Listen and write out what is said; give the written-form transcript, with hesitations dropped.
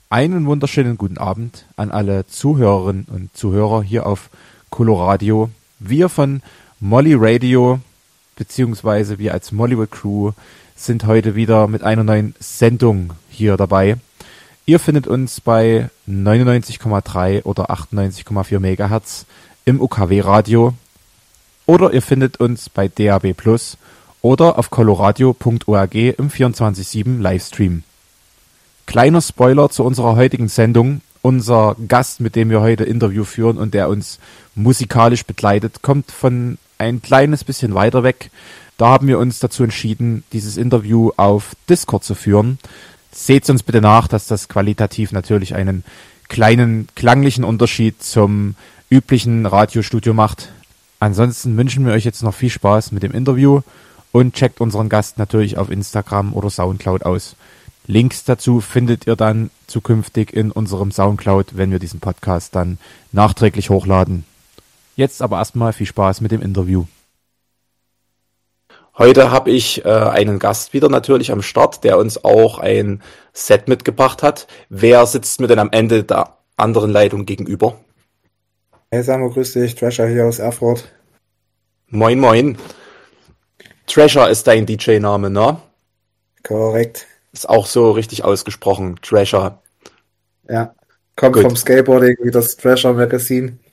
Einen wunderschönen guten Abend an alle Zuhörerinnen und Zuhörer hier auf Coloradio. Wir von Molly Radio, beziehungsweise wir als Mollywood Crew, sind heute wieder mit einer neuen Sendung hier dabei. Ihr findet uns bei 99,3 oder 98,4 Megahertz im UKW-Radio oder ihr findet uns bei DAB+ oder auf coloradio.org im 24/7 Livestream. Kleiner Spoiler zu unserer heutigen Sendung. Unser Gast, mit dem wir heute Interview führen und der uns musikalisch begleitet, kommt von ein kleines bisschen weiter weg. Da haben wir uns dazu entschieden, dieses Interview auf Discord zu führen. Seht uns bitte nach, dass das qualitativ natürlich einen kleinen klanglichen Unterschied zum üblichen Radiostudio macht. Ansonsten wünschen wir euch jetzt noch viel Spaß mit dem Interview und checkt unseren Gast natürlich auf Instagram oder Soundcloud aus. Links dazu findet ihr dann zukünftig in unserem Soundcloud, wenn wir diesen Podcast dann nachträglich hochladen. Jetzt aber erstmal viel Spaß mit dem Interview. Heute habe ich einen Gast wieder natürlich am Start, der uns auch ein Set mitgebracht hat. Wer sitzt mir denn am Ende der anderen Leitung gegenüber? Hey Samu, grüß dich, Thrasher hier aus Erfurt. Moin moin. Thrasher ist dein DJ-Name, ne? Korrekt. Ist auch so richtig ausgesprochen, Thrasher. Ja, kommt Gut. vom Skateboarding wie das Thrasher Magazine.